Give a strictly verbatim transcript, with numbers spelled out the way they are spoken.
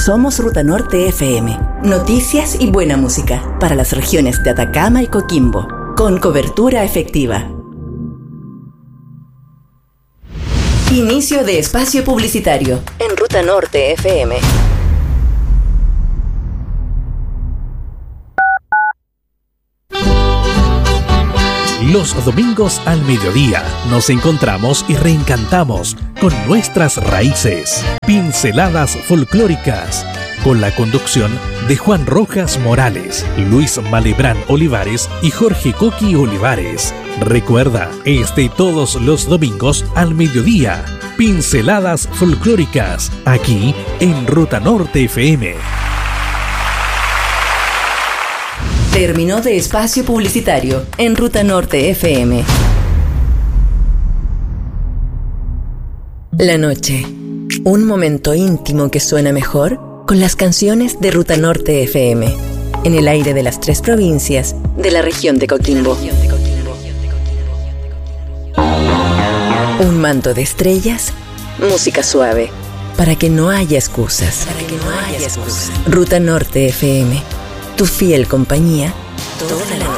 Somos Ruta Norte F M. Noticias y buena música para las regiones de Atacama y Coquimbo, con cobertura efectiva. Inicio de espacio publicitario en Ruta Norte F M. Los domingos al mediodía nos encontramos y reencantamos con nuestras raíces. Pinceladas folclóricas, con la conducción de Juan Rojas Morales, Luis Malebrán Olivares y Jorge Coqui Olivares. Recuerda, este todos los domingos al mediodía. Pinceladas folclóricas, aquí en Ruta Norte F M. Terminó de espacio publicitario en Ruta Norte F M. La noche. Un momento íntimo que suena mejor con las canciones de Ruta Norte F M. En el aire de las tres provincias de la región de Coquimbo. Un manto de estrellas, música suave, para que no haya excusas. Para que no haya excusas. Ruta Norte F M. Tu fiel compañía toda la noche.